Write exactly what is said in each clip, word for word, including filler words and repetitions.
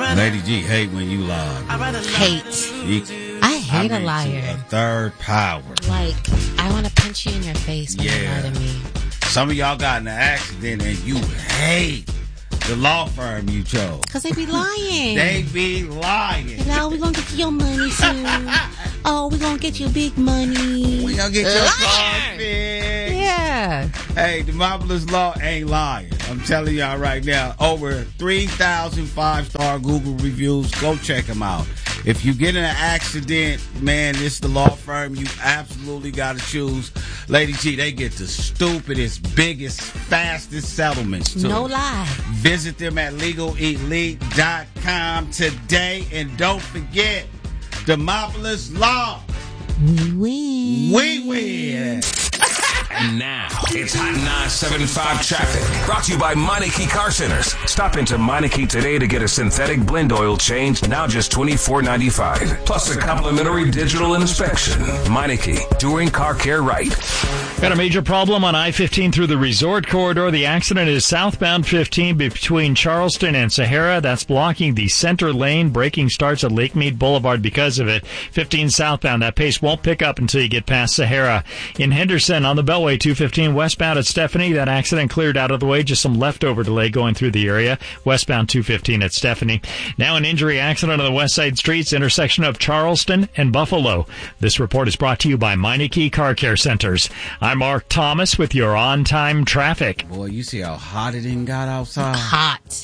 Lady G hate when you lie. Hate. She, I hate I a liar. A third power. Like, I want to punch you in your face when Yeah. you lie to me. Some of y'all got in an accident and you hate the law firm you chose. Because they be lying. They be lying. No, we're going to get you your money soon. Oh, we're going to get you big money. We gonna get your Liar. car fixed. Yeah. Hey, Demopolis Law ain't lying. I'm telling y'all right now. Over three thousand five-star Google reviews. Go check them out. If you get in an accident, man, this is the law firm you absolutely got to choose. Lady G, they get the stupidest, biggest, fastest settlements, too. No lie. Visit them at legal elite dot com today. And don't forget, Demopolis Law. We win. We win. And now, it's Hot nine seventy-five traffic. Brought to you by Meineke Car Centers. Stop into Meineke today to get a synthetic blend oil change, now just twenty-four ninety-five. Plus a complimentary digital inspection. Meineke, doing car care right. Got a major problem on I fifteen through the resort corridor. The accident is southbound fifteen between Charleston and Sahara. That's blocking the center lane. Braking starts at Lake Mead Boulevard because of it. fifteen southbound. That pace won't pick up until you get past Sahara. In Henderson on the Beltway two fifteen westbound at Stephanie. That accident cleared out of the way. Just some leftover delay going through the area. Westbound two fifteen at Stephanie. Now an injury accident on the west side streets, intersection of Charleston and Buffalo. This report is brought to you by Meineke Car Care Centers. I'm Mark Thomas with your on-time traffic. Boy, you see how hot it done got outside? Hot.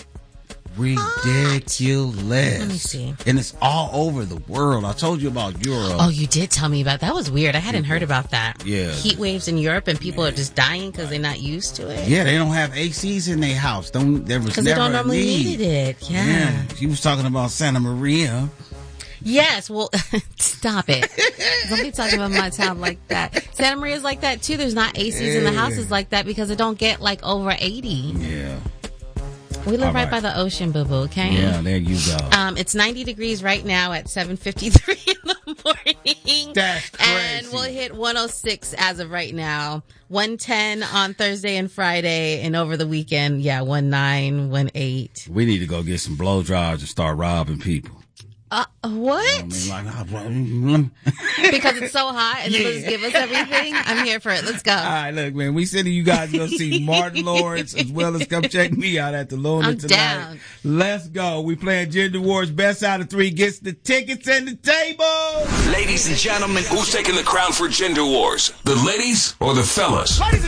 Ridiculous. Let me see. And it's all over the world. I told you about Europe. Oh, you did tell me about that. That was weird. I hadn't heard about that. Yeah. Heat waves in Europe and people are just dying because they're not used to it. Yeah, they don't have A Cs in their house. Don't there was Because never they don't a normally need. needed it. Yeah. Yeah. She was talking about Santa Maria. Yes, well, stop it. Don't be talking about my town like that. Santa Maria's like that, too. There's not A Cs in the houses like that because it don't get, like, over eighty. Yeah. We live All right. right by the ocean, boo-boo, okay? Yeah, there you go. Um, it's ninety degrees right now at seven fifty-three in the morning. That's crazy. And we'll hit one oh six as of right now. one ten on Thursday and Friday. And over the weekend, yeah, one nine, one eight. We need to go get some blow dryers and start robbing people. Uh, what? I mean, like, nah, bro, mm, Because it's so hot and Yeah. they'll just give us everything? I'm here for it. Let's go. all right, look, man, we sending you guys to go see Martin Lawrence as well as come check me out at the Luna I'm tonight. down. Let's go. We playing Gender Wars. Best out of three gets the tickets and the table. Ladies and gentlemen, who's taking the crown for Gender Wars? The ladies or the fellas?